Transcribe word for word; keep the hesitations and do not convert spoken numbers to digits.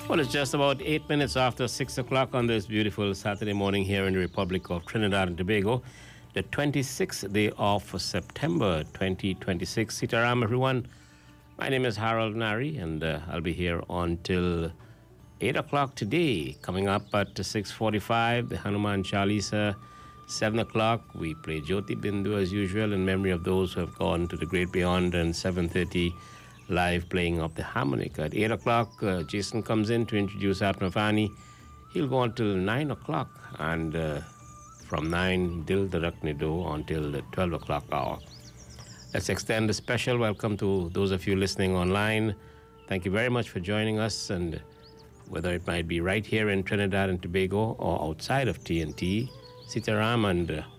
Well, it's just about eight minutes after six o'clock on this beautiful Saturday morning here in the Republic of Trinidad and Tobago, the twenty-sixth day of September twenty twenty-six. Sitaram, everyone. My name is Harold Nari, and uh, I'll be here until eight o'clock today. Coming up at six forty-five, the Hanuman Chalisa. seven o'clock, we play Jyoti Bindu as usual in memory of those who have gone to the great beyond, and seven thirty, live playing of the harmonica. At eight o'clock, uh, Jason comes in to introduce Atmavani. He'll go until nine o'clock, and uh, from nine, Dil Darak Nido until the twelve o'clock hour. Let's extend a special welcome to those of you listening online. Thank you very much for joining us, and whether it might be right here in Trinidad and Tobago or outside of T N T, Sitaram and uh,